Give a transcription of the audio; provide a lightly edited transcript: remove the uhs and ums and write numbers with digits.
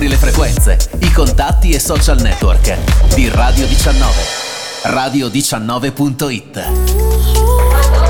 Scopri le frequenze, i contatti e social network di Radio 19. Radio19.it.